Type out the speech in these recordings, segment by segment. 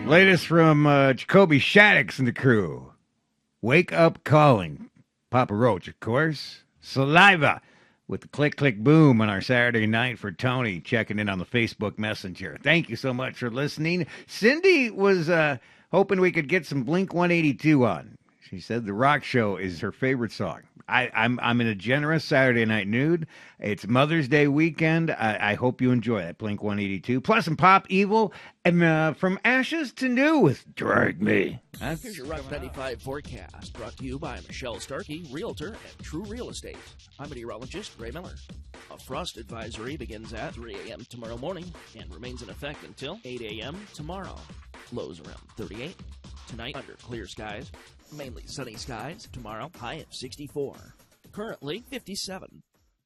Latest from Jacoby Shaddix and the crew. Wake Up Calling. Papa Roach, of course. Saliva with the click, click, boom on our Saturday night for Tony checking in on the Facebook Messenger. Thank you so much for listening. Cindy was hoping we could get some Blink 182 on. She said the rock show is her favorite song. I'm in a generous Saturday night mood. It's Mother's Day weekend. I hope you enjoy that Blink 182. Plus some Pop Evil and From Ashes to New with Drag Me. Here's your Rock 95 forecast, brought to you by Michelle Starkey, Realtor at True Real Estate. I'm meteorologist Ray Miller. A frost advisory begins at 3 a.m. tomorrow morning and remains in effect until 8 a.m. tomorrow. Lows around 38. Tonight, under clear skies. Mainly sunny skies. Tomorrow, high at 64. Currently, 57.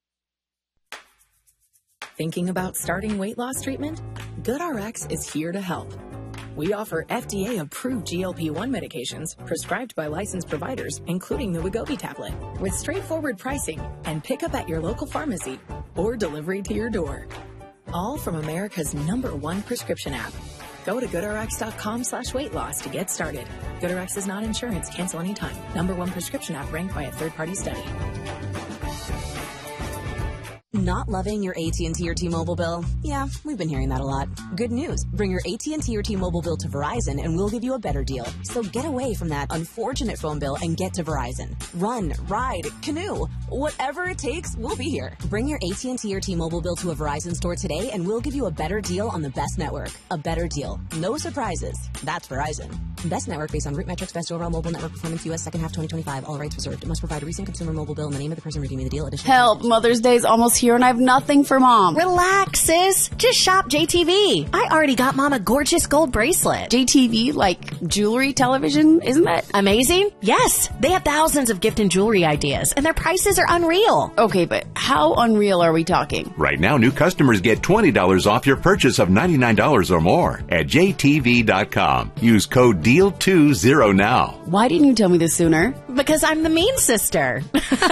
Thinking about starting weight loss treatment? GoodRx is here to help. We offer FDA-approved GLP-1 medications prescribed by licensed providers, including the Wegovy tablet, with straightforward pricing and pickup at your local pharmacy or delivery to your door. All from America's #1 prescription app. Go to GoodRx.com/weight loss to get started. GoodRx is not insurance. Cancel anytime. #1 prescription app ranked by a third-party study. Not loving your AT&T or T-Mobile bill? Yeah, we've been hearing that a lot. Good news. Bring your AT&T or T-Mobile bill to Verizon and we'll give you a better deal. So get away from that unfortunate phone bill and get to Verizon. Run, ride, canoe. Whatever it takes, we'll be here. Bring your AT&T or T-Mobile bill to a Verizon store today and we'll give you a better deal on the best network. A better deal. No surprises. That's Verizon. Best network based on root metrics, best overall mobile network performance, U.S. second half 2025. All rights reserved. It must provide a recent consumer mobile bill and the name of the person redeeming the deal. Help! Mother's Day's almost here and I have nothing for Mom. Relax, sis. Just shop JTV. I already got Mom a gorgeous gold bracelet. JTV, like jewelry, television, isn't that amazing? Yes. They have thousands of gift and jewelry ideas, and their prices are unreal. Okay, but how unreal are we talking? Right now, new customers get $20 off your purchase of $99 or more at JTV.com. Use code DEAL20 now. Why didn't you tell me this sooner? Because I'm the mean sister.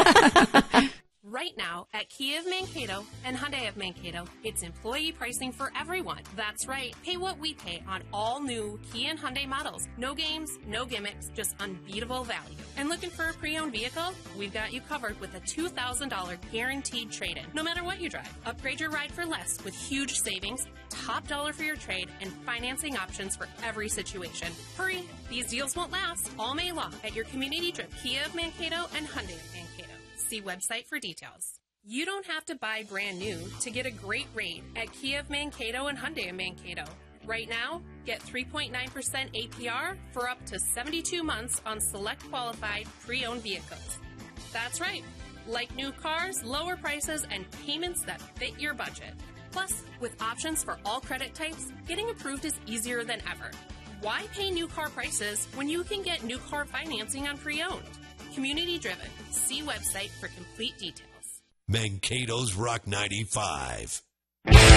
Right now, at Kia of Mankato and Hyundai of Mankato, it's employee pricing for everyone. That's right. Pay what we pay on all new Kia and Hyundai models. No games, no gimmicks, just unbeatable value. And looking for a pre-owned vehicle? We've got you covered with a $2,000 guaranteed trade-in. No matter what you drive, upgrade your ride for less with huge savings, top dollar for your trade, and financing options for every situation. Hurry! These deals won't last all May long at your community trip Kia of Mankato and Hyundai of Mankato. See website for details. You don't have to buy brand new to get a great rate at Kia of Mankato and Hyundai of Mankato. Right now, get 3.9% APR for up to 72 months on select qualified pre-owned vehicles. That's right. Like new cars, lower prices, and payments that fit your budget. Plus, with options for all credit types, getting approved is easier than ever. Why pay new car prices when you can get new car financing on pre-owned? Community driven. See website for complete details. Mankato's Rock 95.